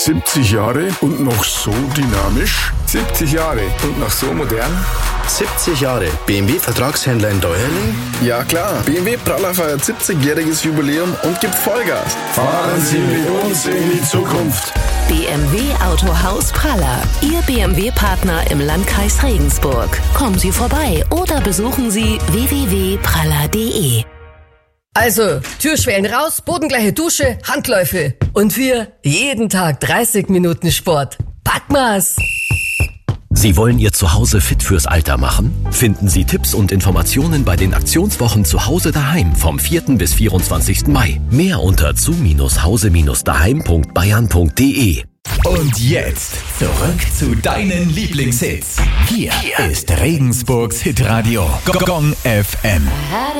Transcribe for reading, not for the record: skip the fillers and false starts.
70 Jahre und noch so dynamisch? 70 Jahre und noch so modern? 70 Jahre BMW Vertragshändler in Deuerling? Ja klar, BMW Praller feiert 70-jähriges Jubiläum und gibt Vollgas. Fahren Sie mit uns in die Zukunft. BMW Autohaus Praller, Ihr BMW-Partner im Landkreis Regensburg. Kommen Sie vorbei oder besuchen Sie www.praller.de. Also, Türschwellen raus, bodengleiche Dusche, Handläufe. Und wir jeden Tag 30 Minuten Sport. Packmas! Sie wollen Ihr Zuhause fit fürs Alter machen? Finden Sie Tipps und Informationen bei den Aktionswochen Zuhause daheim vom 4. bis 24. Mai. Mehr unter zu-hause-daheim.bayern.de. Und jetzt zurück zu deinen Lieblingshits. Hier ist Regensburgs Hitradio Gong FM.